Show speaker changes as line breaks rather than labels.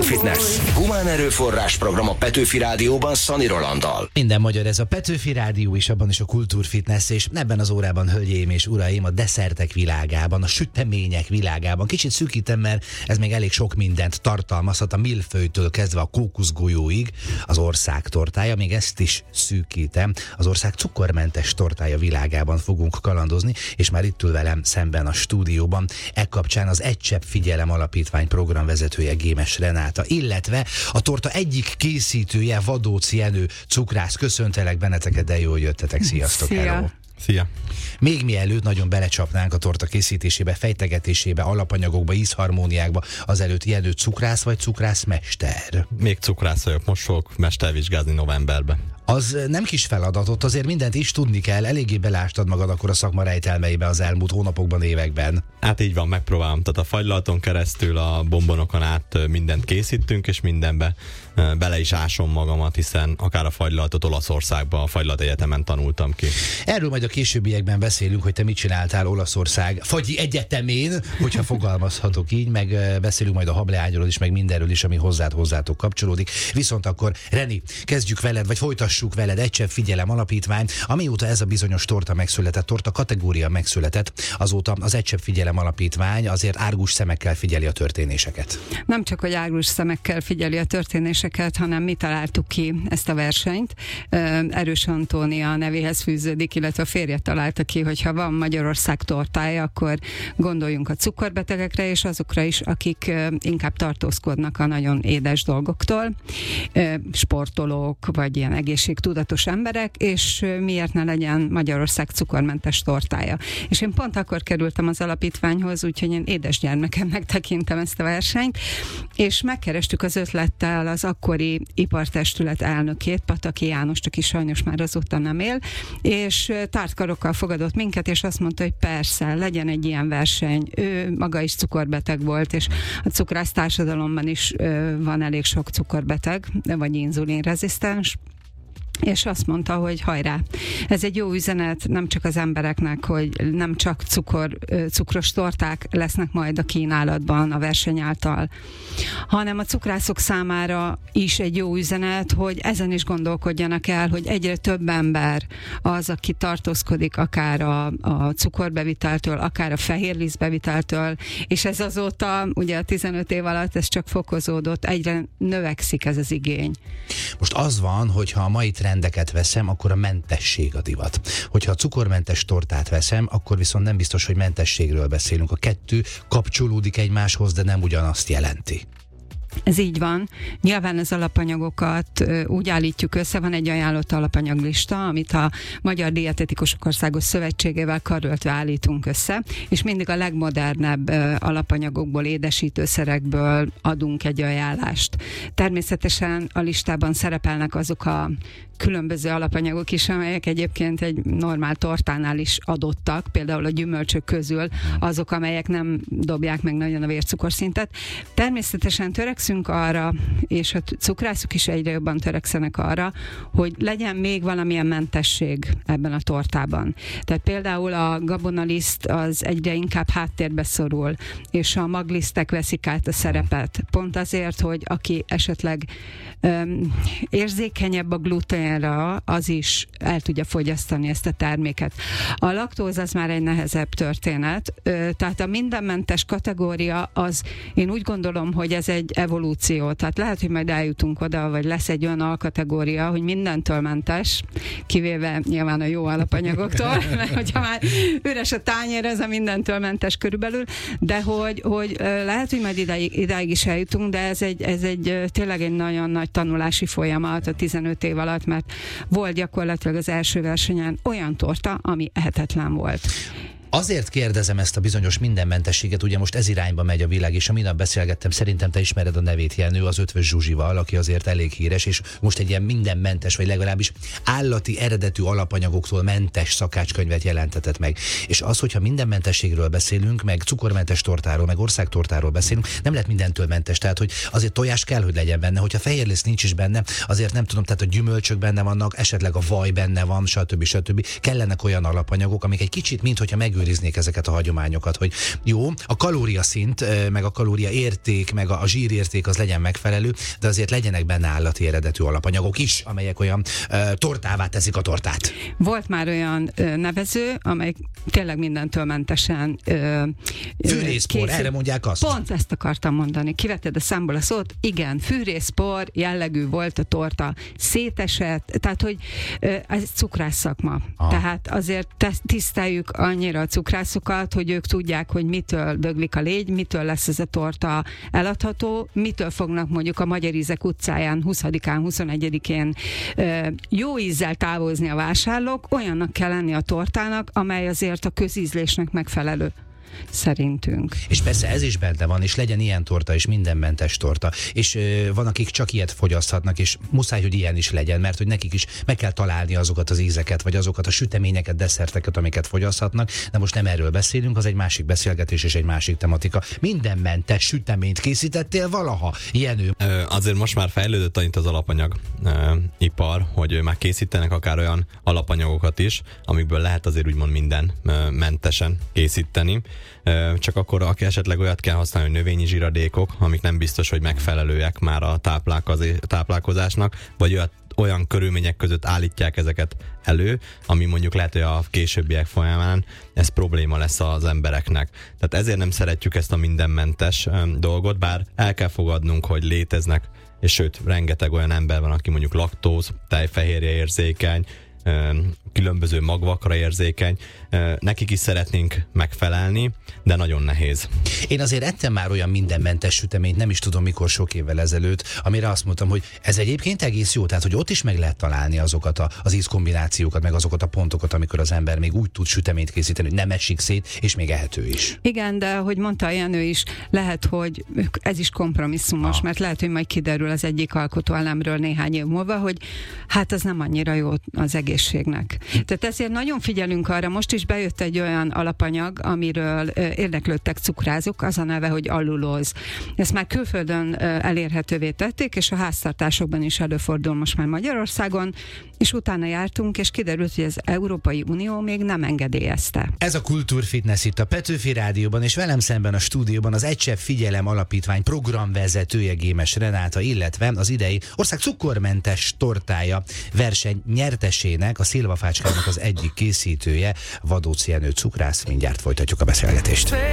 Kultúrfitness. Humán erőforrás program a Petőfi Rádióban Szani Rolanddal.
Minden magyar, ez a Petőfi Rádió, és abban is a Kultúrfitness, és ebben az órában, hölgyeim és uraim, a desszertek világában, a sütemények világában. Kicsit szűkítem, mert ez még elég sok mindent tartalmazhat, a millefeuilletől kezdve a kókuszgolyóig, az ország tortája, még ezt is szűkítem. Az ország cukormentes tortája világában fogunk kalandozni, és már itt ül velem szemben a stúdióban, ekkapcsán az Egy Csepp Figyelem Alapítvány programvezetője, Gémes Renáta, illetve a torta egyik készítője, Vadóczy Jenő, cukrász. Köszöntelek benneteket, de jól jöttetek. Sziasztok!
Szia.
Hello.
Szia!
Még mielőtt nagyon belecsapnánk a torta készítésébe, fejtegetésébe, alapanyagokba, ízharmóniákba, azelőtt Jenő cukrász vagy cukrászmester?
Még cukrász vagyok, most fogok mestervizsgázni novemberben.
Az nem kis feladatot, azért mindent is tudni kell, eléggé belástad magad akkor a szakma rejtelmeibe az elmúlt hónapokban, években.
Hát így van, megpróbálom. Tehát a fagylalton keresztül, a bombonokon át mindent készítünk, és mindenbe bele is ásom magamat, hiszen akár a fagylaltot Olaszországban, a Fagylalt Egyetemen tanultam ki.
Erről majd a későbbiekben beszélünk, hogy te mit csináltál Olaszország Fagyi Egyetemén, hogyha fogalmazhatok így, meg beszélünk majd a hableányról is, meg mindenről is, ami hozzátok kapcsolódik. Viszont akkor Reni, kezdjük veled, vagy folytassuk veled. Egy Csepp Figyelem Alapítvány. Amióta ez a bizonyos torta megszületett, torta kategória megszületett, azóta az Egy Csepp Figyelem Alapítvány azért árgus szemekkel figyeli a történéseket.
Nem csak, hogy árgus szemekkel figyeli a történéseket, hanem mi találtuk ki ezt a versenyt. Erős Antónia nevéhez fűződik, illetve a férje találta ki, hogy ha van Magyarország tortája, akkor gondoljunk a cukorbetegekre és azokra is, akik inkább tartózkodnak a nagyon édes dolgoktól, sportolók, vagy ilyen egészségtudatos emberek, és miért ne legyen Magyarország cukormentes tortája. És én pont akkor kerültem az alapítványhoz, úgyhogy én édesgyermekemnek tekintem ezt a versenyt, és megkerestük az ötlettel az akkori ipartestület elnökét, Pataki Jánost, aki sajnos már azóta nem él, és tárt karokkal fogadott minket, és azt mondta, hogy persze, legyen egy ilyen verseny. Ő maga is cukorbeteg volt, és a cukrász társadalomban is van elég sok cukorbeteg, vagy inzulinrezisztens, és azt mondta, hogy hajrá, ez egy jó üzenet nem csak az embereknek, hogy nem csak cukros torták lesznek majd a kínálatban a verseny által, hanem a cukrászok számára is egy jó üzenet, hogy ezen is gondolkodjanak el, hogy egyre több ember az, aki tartózkodik akár a cukorbeviteltől, akár a fehérlisztbeviteltől, és ez azóta, ugye a 15 év alatt ez csak fokozódott, egyre növekszik ez az igény.
Most az van, hogyha a mai trendeket veszem, akkor a mentesség a divat. Hogyha a cukormentes tortát veszem, akkor viszont nem biztos, hogy mentességről beszélünk. A kettő kapcsolódik egymáshoz, de nem ugyanazt jelenti.
Ez így van. Nyilván az alapanyagokat úgy állítjuk össze, van egy ajánlott alapanyaglista, amit a Magyar Dietetikusok Országos Szövetségével karöltve állítunk össze, és mindig a legmodernebb alapanyagokból, édesítőszerekből adunk egy ajánlást. Természetesen a listában szerepelnek azok a különböző alapanyagok is, amelyek egyébként egy normál tortánál is adottak, például a gyümölcsök közül azok, amelyek nem dobják meg nagyon a vércukorszintet. Természetesen törekszünk arra, és a cukrászok is egyre jobban törekszenek arra, hogy legyen még valamilyen mentesség ebben a tortában. Tehát például a gabonaliszt az egyre inkább háttérbe szorul, és a maglisztek veszik át a szerepet. Pont azért, hogy aki esetleg érzékenyebb a gluténra, az is el tudja fogyasztani ezt a terméket. A laktóz az már egy nehezebb történet, tehát a mindenmentes kategória az, én úgy gondolom, hogy ez egy evolúció, tehát lehet, hogy majd eljutunk oda, vagy lesz egy olyan alkategória, hogy mindentől mentes, kivéve nyilván a jó alapanyagoktól, mert hogyha már üres a tányér, ez a mindentől mentes körülbelül, de hogy lehet, hogy majd idáig is eljutunk, de ez egy tényleg egy nagyon nagy tanulási folyamat a 15 év alatt, mert volt gyakorlatilag az első versenyen olyan torta, ami ehetetlen volt.
Azért kérdezem ezt a bizonyos mindenmentességet, ugye most ez irányba megy a világ, és a minap beszélgettem, szerintem te ismered a nevét, Jenő, az Ötvös Zsuzsival, aki azért elég híres, és most egy ilyen mindenmentes, vagy legalábbis állati eredetű alapanyagoktól mentes szakácskönyvet jelentetett meg. És az, hogyha mindenmentességről beszélünk, meg cukormentes tortáról, meg országtortáról beszélünk, nem lehet mindentől mentes, tehát hogy azért tojás kell, hogy legyen benne, hogyha fehérliszt nincs is benne, azért nem tudom, tehát a gyümölcsök benne vannak, esetleg a vaj benne van, stb. Kellenek olyan alapanyagok, amik egy kicsit, minthogyha megőriznék ellenőriznék ezeket a hagyományokat, hogy jó, a kalóriaszint, meg a kalóriaérték, meg a zsírérték az legyen megfelelő, de azért legyenek benne állati eredetű alapanyagok is, amelyek olyan tortává teszik a tortát.
Volt már olyan nevező, amely tényleg mindentől mentesen
fűrészpor, erre mondják azt.
Pont ezt akartam mondani. Kivetted a számból a szót, igen, fűrészpor jellegű volt a torta. Szétesett, tehát hogy ez cukrász szakma. Tehát azért tiszteljük annyira a cukrászokat, hogy ők tudják, hogy mitől döglik a légy, mitől lesz ez a torta eladható, mitől fognak mondjuk a Magyar Ízek utcáján 20-án, 21-én jó ízzel távozni a vásárlók, olyannak kell lenni a tortának, amely azért a közízlésnek megfelelő. Szerintünk.
És persze ez is benne van, és legyen ilyen torta, és mindenmentes torta. És van, akik csak ilyet fogyaszthatnak, és muszáj, hogy ilyen is legyen, mert hogy nekik is meg kell találni azokat az ízeket, vagy azokat a süteményeket, desszerteket, amiket fogyaszthatnak. De most nem erről beszélünk, az egy másik beszélgetés és egy másik tematika. Mindenmentes süteményt készítettél valaha, Jenő?
Azért most már fejlődött annyit az alapanyag ipar, hogy már készítenek akár olyan alapanyagokat is, amikből lehet azért úgymond minden mentesen készíteni. Csak akkor aki esetleg olyat kell használni, hogy növényi zsiradékok, amik nem biztos, hogy megfelelőek már a táplálkozásnak, vagy olyan körülmények között állítják ezeket elő, ami mondjuk lehet, hogy a későbbiek folyamán ez probléma lesz az embereknek. Tehát ezért nem szeretjük ezt a mindenmentes dolgot, bár el kell fogadnunk, hogy léteznek, és sőt, rengeteg olyan ember van, aki mondjuk laktóz, tejfehérje érzékeny, különböző magvakra érzékeny, nekik is szeretnénk megfelelni, de nagyon nehéz.
Én azért ettem már olyan mindenmentes süteményt, nem is tudom mikor, sok évvel ezelőtt, amire azt mondtam, hogy ez egyébként egész jó, tehát hogy ott is meg lehet találni azokat az ízkombinációkat, meg azokat a pontokat, amikor az ember még úgy tud süteményt készíteni, hogy nem esik szét, és még ehető is.
Igen, de hogy mondta Jenő is, lehet, hogy ez is kompromisszumos, mert lehet, hogy majd kiderül az egyik alkotóelemről néhány év múlva, hogy hát az nem annyira jó az egészségnek. Tehát ezért nagyon figyelünk arra, most is bejött egy olyan alapanyag, amiről érdeklődtek cukrázók, az a neve, hogy allulóz. Ezt már külföldön elérhetővé tették, és a háztartásokban is előfordul most már Magyarországon, és utána jártunk, és kiderült, hogy az Európai Unió még nem engedélyezte.
Ez a Kultúrfitness itt a Petőfi Rádióban, és velem szemben a stúdióban az Egy Csepp Figyelem Alapítvány programvezetője, Gémes Renáta, illetve az idei ország cukormentes tortája verseny nyertesének, a Szilvafácskának az egyik készítője, Vadóc Jenő cukrász. Mindjárt folytatjuk a beszélgetést.